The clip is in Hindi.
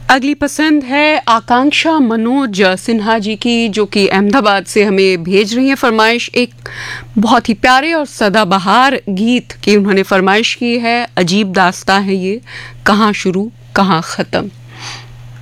अगली पसंद है आकांक्षा मनोज सिन्हा जी की, जो कि अहमदाबाद से हमें भेज रही हैं फरमाइश। एक बहुत ही प्यारे और सदाबहार गीत की उन्होंने फरमाइश की है। अजीब दास्तां है ये, कहाँ शुरू कहाँ ख़त्म।